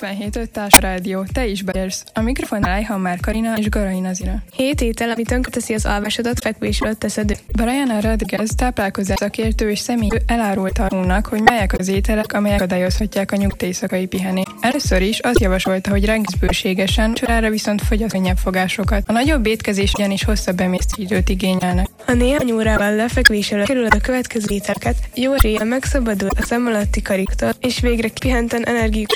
97.5 Társrádió, te is beérsz. A mikrofonnál Eichhammer Karina és Garai Nazira. 7 étel, ami tönkreteszi az alvásodat, fekvés előtt teszed. Brian Rodriguez táplálkozás szakértő és személy elárulta arról, hogy melyek az ételek, amelyek akadályozhatják a nyugodt éjszakai pihenést. Először is azt javasolta, hogy reggelsz bőségesen, csorára viszont fogyaszt könnyebb fogásokat. A nagyobb étkezés ugyanis hosszabb emésztőidőt igényelnek. Ha néhány órával lefekvés előtt kerülöd a következő ételeket, jó eséllyel megszabadul a szem alatti kariktól, és végre pihenten energikus